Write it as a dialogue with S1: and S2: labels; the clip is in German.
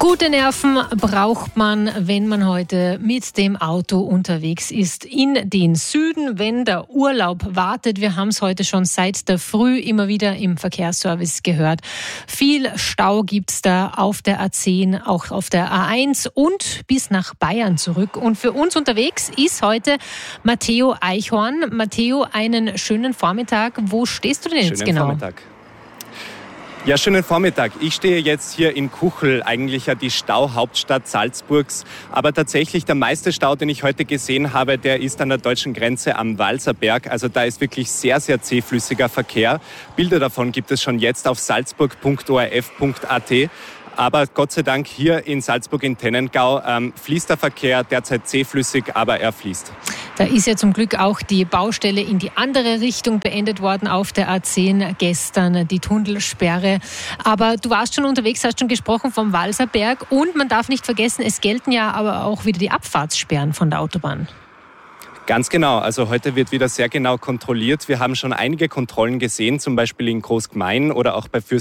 S1: Gute Nerven braucht man, wenn man heute mit dem Auto unterwegs ist in den Süden, wenn der Urlaub wartet. Wir haben es heute schon seit der Früh immer wieder im Verkehrsservice gehört. Viel Stau gibt's da auf der A10, auch auf der A1 und bis nach Bayern zurück. Und für uns unterwegs ist heute Matteo Eichhorn. Matteo, einen schönen Vormittag. Wo stehst du denn jetzt genau?
S2: Schönen Vormittag. Ja, schönen Vormittag. Ich stehe jetzt hier in Kuchel, eigentlich ja die Stauhauptstadt Salzburgs. Aber tatsächlich der meiste Stau, den ich heute gesehen habe, der ist an der deutschen Grenze am Walserberg. Also da ist wirklich sehr, sehr zähflüssiger Verkehr. Bilder davon gibt es schon jetzt auf salzburg.orf.at. Aber Gott sei Dank hier in Salzburg in Tennengau fließt der Verkehr derzeit zähflüssig, aber er fließt.
S1: Da ist ja zum Glück auch die Baustelle in die andere Richtung beendet worden auf der A10 gestern, die Tunnelsperre. Aber du warst schon unterwegs, hast schon gesprochen vom Walserberg und man darf nicht vergessen, es gelten ja aber auch wieder die Abfahrtssperren von der Autobahn.
S2: Ganz genau. Also heute wird wieder sehr genau kontrolliert. Wir haben schon einige Kontrollen gesehen, zum Beispiel in Großgmain oder auch bei